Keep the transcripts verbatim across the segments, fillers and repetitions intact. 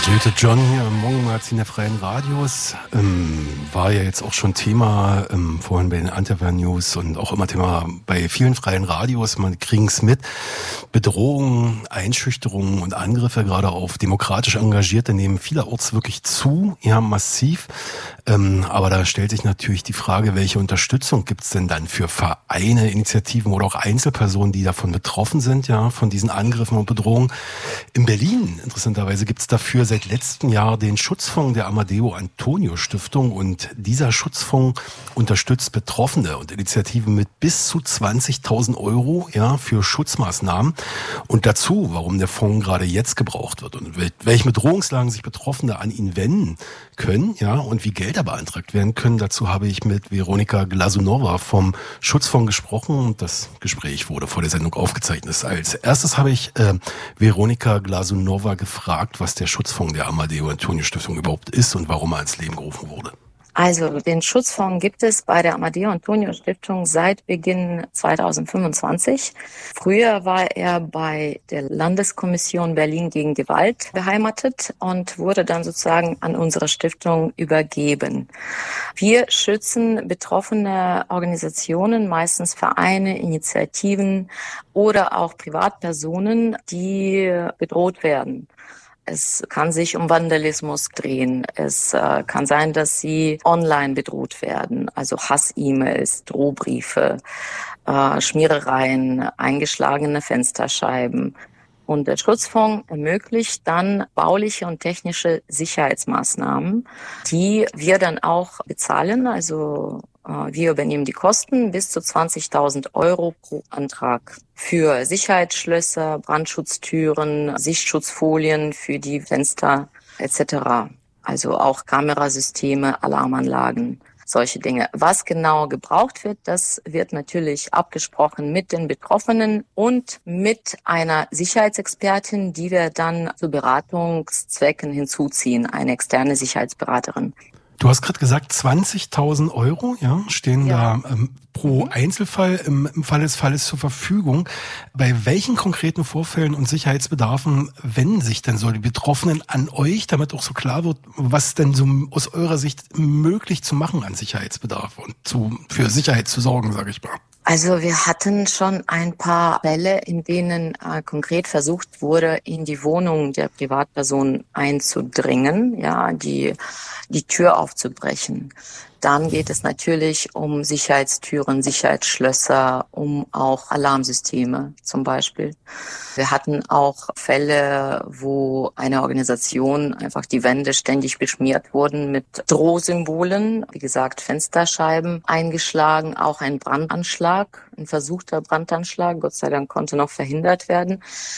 Jill John hier im Morgenmagazin der Freien Radios. Ähm, war ja jetzt auch schon Thema ähm, vorhin bei den Interview-News und auch immer Thema bei vielen freien Radios. Man kriegen es mit. Bedrohungen, Einschüchterungen und Angriffe gerade auf demokratisch Engagierte nehmen vielerorts wirklich zu. Ja, massiv. Ähm, aber da stellt sich natürlich die Frage, welche Unterstützung gibt es denn dann für Vereine, Initiativen oder auch Einzelpersonen, die davon betroffen sind, ja, von diesen Angriffen und Bedrohungen. In Berlin, interessanterweise, gibt es dafür seit letztem Jahr den Schutzfonds der Amadeo Antonio Stiftung, und dieser Schutzfonds unterstützt Betroffene und Initiativen mit bis zu zwanzigtausend Euro, ja, für Schutzmaßnahmen. Und dazu, warum der Fonds gerade jetzt gebraucht wird und welche Bedrohungslagen sich Betroffene an ihn wenden können, ja, und wie Gelder beantragt werden können. Dazu habe ich mit Veronika Glasunova vom Schutzfonds gesprochen, und das Gespräch wurde vor der Sendung aufgezeichnet. Als erstes habe ich äh, Veronika Glasunova gefragt, was der Schutzfonds der Amadeo Antonio Stiftung überhaupt ist und warum er ins Leben gerufen wurde. Also den Schutzfonds gibt es bei der Amadeo Antonio Stiftung seit Beginn zweitausendfünfundzwanzig. Früher war er bei der Landeskommission Berlin gegen Gewalt beheimatet und wurde dann sozusagen an unsere Stiftung übergeben. Wir schützen betroffene Organisationen, meistens Vereine, Initiativen oder auch Privatpersonen, die bedroht werden. Es kann sich um Vandalismus drehen. Es äh, kann sein, dass sie online bedroht werden, also Hass-E-Mails, Drohbriefe, äh, Schmierereien, eingeschlagene Fensterscheiben. Und der Schutzfonds ermöglicht dann bauliche und technische Sicherheitsmaßnahmen, die wir dann auch bezahlen. Also wir übernehmen die Kosten bis zu zwanzigtausend Euro pro Antrag für Sicherheitsschlösser, Brandschutztüren, Sichtschutzfolien für die Fenster et cetera. Also auch Kamerasysteme, Alarmanlagen, solche Dinge. Was genau gebraucht wird, das wird natürlich abgesprochen mit den Betroffenen und mit einer Sicherheitsexpertin, die wir dann zu Beratungszwecken hinzuziehen, eine externe Sicherheitsberaterin. Du hast gerade gesagt, zwanzigtausend Euro, ja, stehen ja. da ähm, pro mhm. Einzelfall im, im Fall des Falles zur Verfügung. Bei welchen konkreten Vorfällen und Sicherheitsbedarfen wenden sich denn so die Betroffenen an euch, damit auch so klar wird, was denn so aus eurer Sicht möglich zu machen an Sicherheitsbedarf und zu, für Sicherheit zu sorgen, sage ich mal? Also wir hatten schon ein paar Fälle, in denen äh, konkret versucht wurde, in die Wohnung der Privatperson einzudringen, ja, die die Tür aufzubrechen. Dann geht es natürlich um Sicherheitstüren, Sicherheitsschlösser, um auch Alarmsysteme zum Beispiel. Wir hatten auch Fälle, wo eine Organisation einfach die Wände ständig beschmiert wurden mit Drohsymbolen. Wie gesagt, Fensterscheiben eingeschlagen, auch ein Brandanschlag, ein versuchter Brandanschlag. Gott sei Dank konnte noch verhindert werden.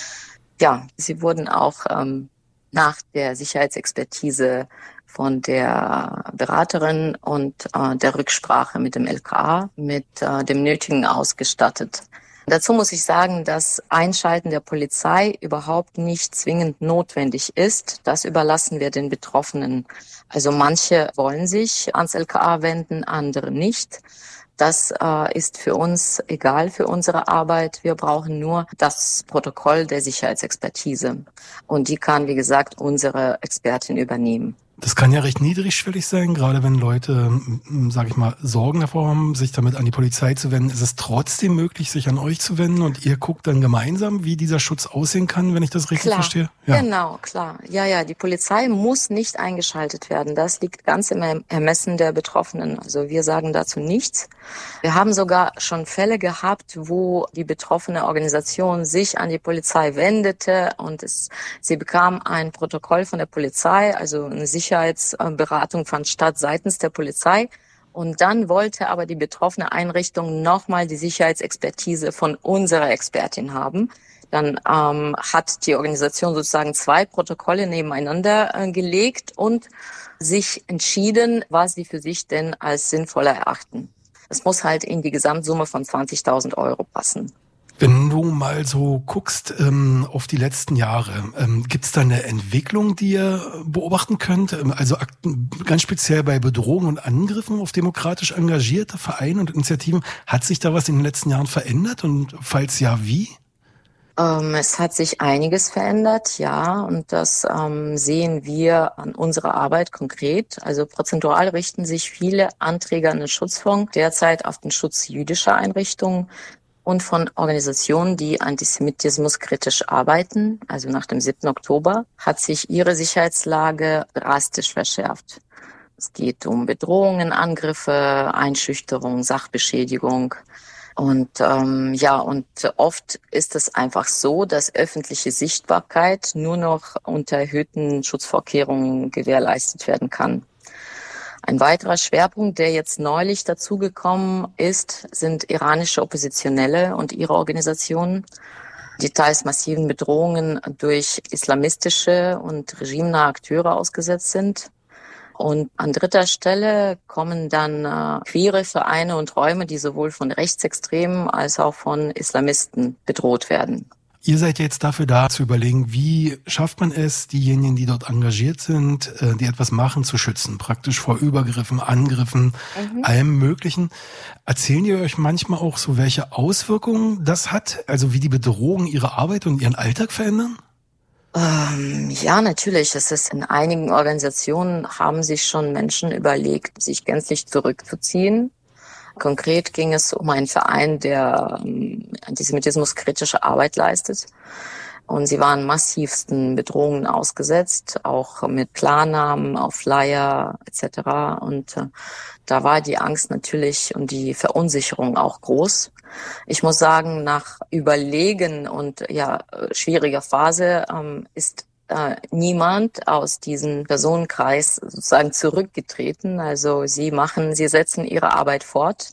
Ja, sie wurden auch ähm, nach der Sicherheitsexpertise von der Beraterin und äh, der Rücksprache mit dem L K A, mit äh, dem Nötigen ausgestattet. Dazu muss ich sagen, dass Einschalten der Polizei überhaupt nicht zwingend notwendig ist. Das überlassen wir den Betroffenen. Also manche wollen sich ans L K A wenden, andere nicht. Das äh, ist für uns egal, für unsere Arbeit. Wir brauchen nur das Protokoll der Sicherheitsexpertise. Und die kann, wie gesagt, unsere Expertin übernehmen. Das kann ja recht niedrigschwellig sein, gerade wenn Leute, sage ich mal, Sorgen davor haben, sich damit an die Polizei zu wenden. Ist es trotzdem möglich, sich an euch zu wenden, und ihr guckt dann gemeinsam, wie dieser Schutz aussehen kann, wenn ich das richtig klar. verstehe? Ja. Genau, klar. Ja, ja, die Polizei muss nicht eingeschaltet werden. Das liegt ganz im Ermessen der Betroffenen. Also wir sagen dazu nichts. Wir haben sogar schon Fälle gehabt, wo die betroffene Organisation sich an die Polizei wendete und es, sie bekam ein Protokoll von der Polizei, also eine Sicherheitsberatung fand statt seitens der Polizei. Und dann wollte aber die betroffene Einrichtung nochmal die Sicherheitsexpertise von unserer Expertin haben. Dann ähm, hat die Organisation sozusagen zwei Protokolle nebeneinander äh, gelegt und sich entschieden, was sie für sich denn als sinnvoller erachten. Es muss halt in die Gesamtsumme von zwanzigtausend Euro passen. Wenn du mal so guckst ähm, auf die letzten Jahre, ähm, gibt es da eine Entwicklung, die ihr beobachten könnt? Ähm, also ganz speziell bei Bedrohungen und Angriffen auf demokratisch engagierte Vereine und Initiativen. Hat sich da was in den letzten Jahren verändert, und falls ja, wie? Ähm, es hat sich einiges verändert, ja, und das ähm, sehen wir an unserer Arbeit konkret. Also prozentual richten sich viele Anträge an den Schutzfonds derzeit auf den Schutz jüdischer Einrichtungen und von Organisationen, die antisemitismuskritisch arbeiten. Also nach dem siebten Oktober hat sich ihre Sicherheitslage drastisch verschärft. Es geht um Bedrohungen, Angriffe, Einschüchterung, Sachbeschädigung. Und ähm, ja, und oft ist es einfach so, dass öffentliche Sichtbarkeit nur noch unter erhöhten Schutzvorkehrungen gewährleistet werden kann. Ein weiterer Schwerpunkt, der jetzt neulich dazugekommen ist, sind iranische Oppositionelle und ihre Organisationen, die teils massiven Bedrohungen durch islamistische und regimenahe Akteure ausgesetzt sind. Und an dritter Stelle kommen dann äh, queere Vereine und Räume, die sowohl von Rechtsextremen als auch von Islamisten bedroht werden. Ihr seid jetzt dafür da, zu überlegen, wie schafft man es, diejenigen, die dort engagiert sind, äh, die etwas machen, zu schützen, praktisch vor Übergriffen, Angriffen, mhm. allem Möglichen. Erzählen die euch manchmal auch so, welche Auswirkungen das hat, also wie die Bedrohungen ihre Arbeit und ihren Alltag verändern? Ähm, ja, natürlich. Es ist in einigen Organisationen haben sich schon Menschen überlegt, sich gänzlich zurückzuziehen. Konkret ging es um einen Verein, der ähm, antisemitismuskritische Arbeit leistet. Und sie waren massivsten Bedrohungen ausgesetzt, auch mit Klarnamen auf Flyer et cetera. Und äh, da war die Angst natürlich und die Verunsicherung auch groß. Ich muss sagen, nach Überlegen und ja schwieriger Phase ähm, ist äh, niemand aus diesem Personenkreis sozusagen zurückgetreten. Also sie machen, sie setzen ihre Arbeit fort.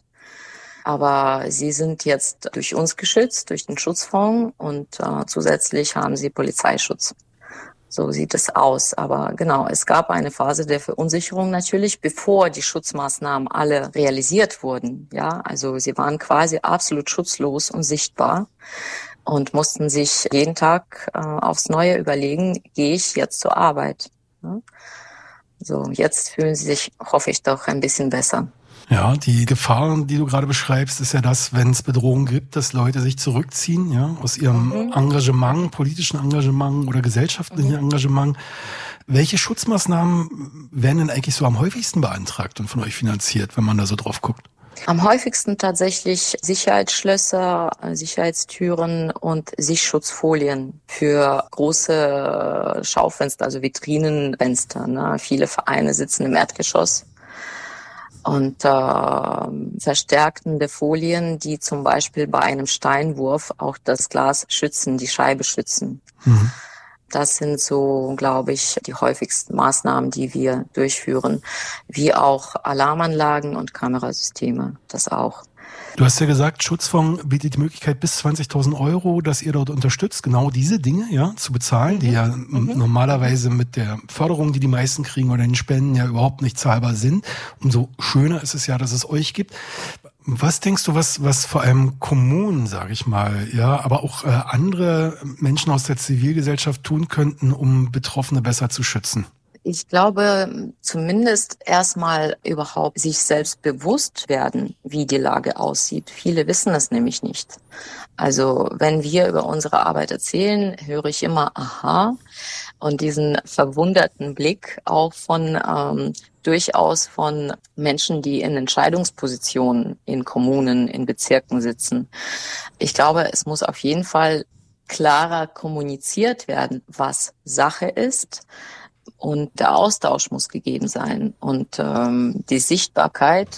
Aber sie sind jetzt durch uns geschützt, durch den Schutzfonds und äh, zusätzlich haben sie Polizeischutz. So sieht es aus. Aber genau, es gab eine Phase der Verunsicherung natürlich, bevor die Schutzmaßnahmen alle realisiert wurden. Ja, also sie waren quasi absolut schutzlos und sichtbar und mussten sich jeden Tag äh, aufs Neue überlegen, gehe ich jetzt zur Arbeit? Ja? So, jetzt fühlen sie sich, hoffe ich, doch ein bisschen besser. Ja, die Gefahren, die du gerade beschreibst, ist ja das, wenn es Bedrohungen gibt, dass Leute sich zurückziehen, ja, aus ihrem mhm. Engagement, politischen Engagement oder gesellschaftlichen mhm. Engagement. Welche Schutzmaßnahmen werden denn eigentlich so am häufigsten beantragt und von euch finanziert, wenn man da so drauf guckt? Am häufigsten tatsächlich Sicherheitsschlösser, Sicherheitstüren und Sichtschutzfolien für große Schaufenster, also Vitrinenfenster. Ne? Viele Vereine sitzen im Erdgeschoss. Und äh, verstärkende Folien, die zum Beispiel bei einem Steinwurf auch das Glas schützen, die Scheibe schützen. Mhm. Das sind so, glaube ich, die häufigsten Maßnahmen, die wir durchführen, wie auch Alarmanlagen und Kamerasysteme, das auch. Du hast ja gesagt, Schutzfonds bietet die Möglichkeit bis zwanzigtausend Euro, dass ihr dort unterstützt, genau diese Dinge ja zu bezahlen, mhm. die ja mhm. normalerweise mit der Förderung, die die meisten kriegen oder den Spenden ja überhaupt nicht zahlbar sind. Umso schöner ist es ja, dass es euch gibt. Was denkst du, was was vor allem Kommunen, sage ich mal, ja, aber auch äh, andere Menschen aus der Zivilgesellschaft tun könnten, um Betroffene besser zu schützen? Ich glaube, zumindest erstmal überhaupt sich selbst bewusst werden, wie die Lage aussieht. Viele wissen es nämlich nicht. Also wenn wir über unsere Arbeit erzählen, höre ich immer aha und diesen verwunderten Blick auch von ähm, durchaus von Menschen, die in Entscheidungspositionen in Kommunen, in Bezirken sitzen. Ich glaube, es muss auf jeden Fall klarer kommuniziert werden, was Sache ist. Und der Austausch muss gegeben sein. Und ähm, die Sichtbarkeit,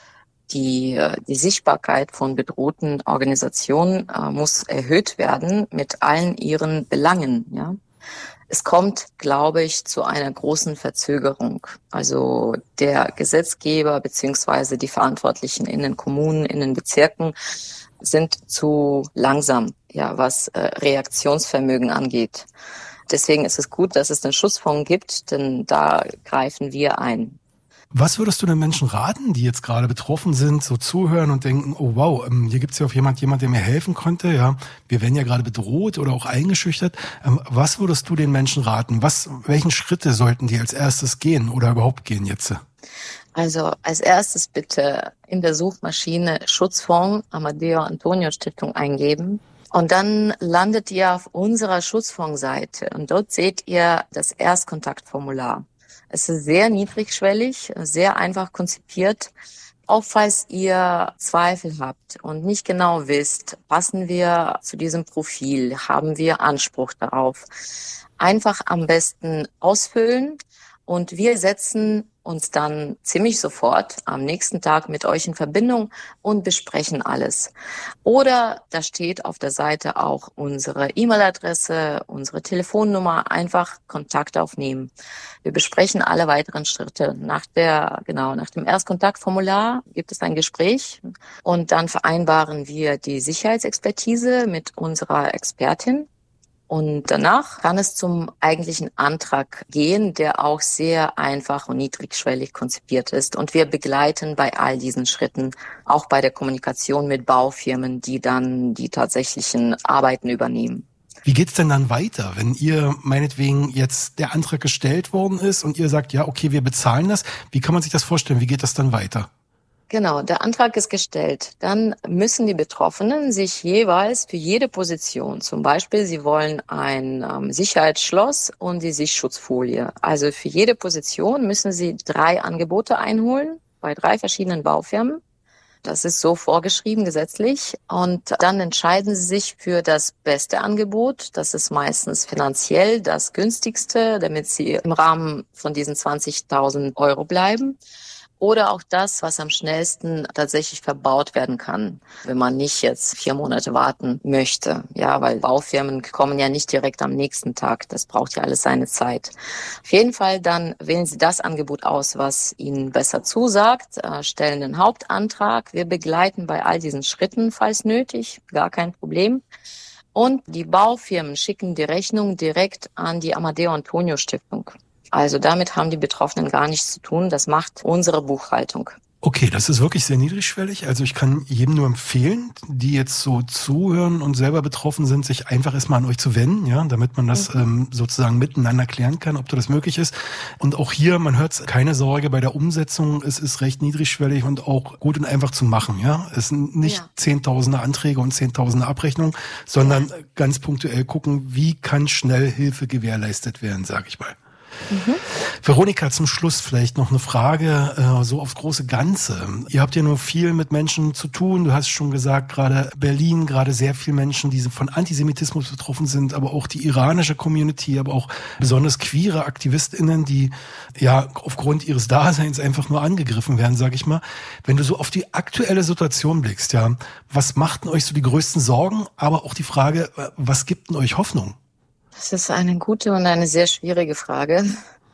die, die Sichtbarkeit von bedrohten Organisationen äh, muss erhöht werden mit allen ihren Belangen. Ja, es kommt, glaube ich, zu einer großen Verzögerung. Also der Gesetzgeber beziehungsweise die Verantwortlichen in den Kommunen, in den Bezirken sind zu langsam, ja, was äh, Reaktionsvermögen angeht. Deswegen ist es gut, dass es den Schutzfonds gibt, denn da greifen wir ein. Was würdest du den Menschen raten, die jetzt gerade betroffen sind, so zuhören und denken, oh wow, hier gibt's ja auch jemand, jemand, der mir helfen konnte, ja, wir werden ja gerade bedroht oder auch eingeschüchtert. Was würdest du den Menschen raten? Was, welchen Schritte sollten die als erstes gehen oder überhaupt gehen jetzt? Also als erstes bitte in der Suchmaschine Schutzfonds Amadeo Antonio Stiftung eingeben. Und dann landet ihr auf unserer Schutzfondsseite und dort seht ihr das Erstkontaktformular. Es ist sehr niedrigschwellig, sehr einfach konzipiert. Auch falls ihr Zweifel habt und nicht genau wisst, passen wir zu diesem Profil, haben wir Anspruch darauf, einfach am besten ausfüllen und wir setzen uns dann ziemlich sofort am nächsten Tag mit euch in Verbindung und besprechen alles. Oder da steht auf der Seite auch unsere E-Mail-Adresse, unsere Telefonnummer, einfach Kontakt aufnehmen. Wir besprechen alle weiteren Schritte. Nach der, genau, nach dem Erstkontaktformular gibt es ein Gespräch und dann vereinbaren wir die Sicherheitsexpertise mit unserer Expertin. Und danach kann es zum eigentlichen Antrag gehen, der auch sehr einfach und niedrigschwellig konzipiert ist. Und wir begleiten bei all diesen Schritten, auch bei der Kommunikation mit Baufirmen, die dann die tatsächlichen Arbeiten übernehmen. Wie geht's denn dann weiter, wenn ihr meinetwegen jetzt der Antrag gestellt worden ist und ihr sagt, ja, okay, wir bezahlen das? Wie kann man sich das vorstellen? Wie geht das dann weiter? Genau, der Antrag ist gestellt. Dann müssen die Betroffenen sich jeweils für jede Position, zum Beispiel, sie wollen ein ähm, Sicherheitsschloss und die Sichtschutzfolie. Also für jede Position müssen sie drei Angebote einholen bei drei verschiedenen Baufirmen. Das ist so vorgeschrieben gesetzlich. Und dann entscheiden sie sich für das beste Angebot. Das ist meistens finanziell das günstigste, damit sie im Rahmen von diesen zwanzigtausend Euro bleiben. Oder auch das, was am schnellsten tatsächlich verbaut werden kann, wenn man nicht jetzt vier Monate warten möchte. Ja, weil Baufirmen kommen ja nicht direkt am nächsten Tag. Das braucht ja alles seine Zeit. Auf jeden Fall dann wählen Sie das Angebot aus, was Ihnen besser zusagt, stellen den Hauptantrag. Wir begleiten bei all diesen Schritten, falls nötig, gar kein Problem. Und die Baufirmen schicken die Rechnung direkt an die Amadeo Antonio Stiftung. Also damit haben die Betroffenen gar nichts zu tun. Das macht unsere Buchhaltung. Okay, das ist wirklich sehr niedrigschwellig. Also ich kann jedem nur empfehlen, die jetzt so zuhören und selber betroffen sind, sich einfach erstmal an euch zu wenden, ja, damit man das mhm. ähm, sozusagen miteinander klären kann, ob das möglich ist. Und auch hier, man hört, keine Sorge bei der Umsetzung, es ist recht niedrigschwellig und auch gut und einfach zu machen, ja. Es sind nicht ja. zehntausende Anträge und zehntausende Abrechnungen, sondern ja. ganz punktuell gucken, wie kann schnell Hilfe gewährleistet werden, sage ich mal. Mhm. Veronika, zum Schluss vielleicht noch eine Frage, äh, so aufs große Ganze. Ihr habt ja nur viel mit Menschen zu tun. Du hast schon gesagt, gerade Berlin, gerade sehr viele Menschen, die von Antisemitismus betroffen sind, aber auch die iranische Community, aber auch besonders queere AktivistInnen, die ja aufgrund ihres Daseins einfach nur angegriffen werden, sage ich mal. Wenn du so auf die aktuelle Situation blickst, ja, was macht denn euch so die größten Sorgen, aber auch die Frage, was gibt denn euch Hoffnung? Das ist eine gute und eine sehr schwierige Frage.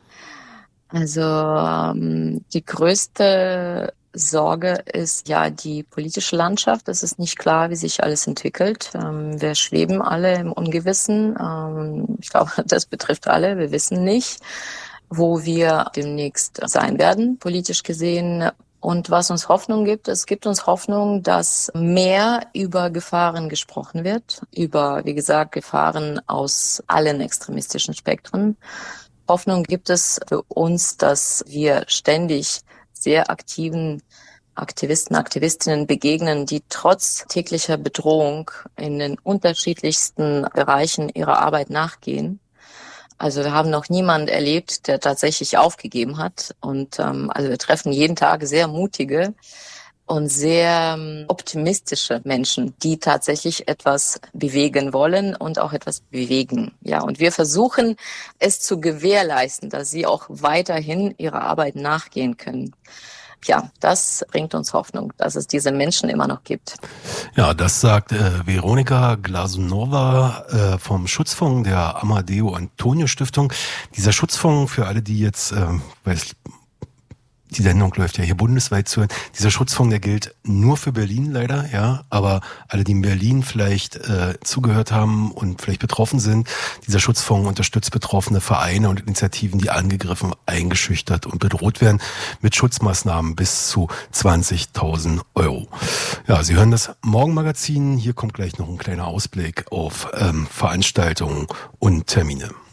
Also ähm, die größte Sorge ist ja die politische Landschaft. Es ist nicht klar, wie sich alles entwickelt. Ähm, wir schweben alle im Ungewissen. Ähm, ich glaube, das betrifft alle. Wir wissen nicht, wo wir demnächst sein werden, politisch gesehen. Und was uns Hoffnung gibt, es gibt uns Hoffnung, dass mehr über Gefahren gesprochen wird, über, wie gesagt, Gefahren aus allen extremistischen Spektren. Hoffnung gibt es für uns, dass wir ständig sehr aktiven Aktivisten, Aktivistinnen begegnen, die trotz täglicher Bedrohung in den unterschiedlichsten Bereichen ihrer Arbeit nachgehen. Also wir haben noch niemanden erlebt, der tatsächlich aufgegeben hat. Und ähm, also wir treffen jeden Tag sehr mutige und sehr ähm, optimistische Menschen, die tatsächlich etwas bewegen wollen und auch etwas bewegen. Ja, und wir versuchen es zu gewährleisten, dass sie auch weiterhin ihrer Arbeit nachgehen können. Ja, das bringt uns Hoffnung, dass es diese Menschen immer noch gibt. Ja, das sagt äh, Veronika Glasunova äh, vom Schutzfonds der Amadeo Antonio Stiftung. Dieser Schutzfonds, für alle, die jetzt, äh, weiß, die Sendung läuft ja hier bundesweit zu hören. Dieser Schutzfonds, der gilt nur für Berlin leider, ja. Aber alle, die in Berlin vielleicht äh, zugehört haben und vielleicht betroffen sind, dieser Schutzfonds unterstützt betroffene Vereine und Initiativen, die angegriffen, eingeschüchtert und bedroht werden, mit Schutzmaßnahmen bis zu zwanzigtausend Euro. Ja, Sie hören das Morgenmagazin. Hier kommt gleich noch ein kleiner Ausblick auf ähm, Veranstaltungen und Termine.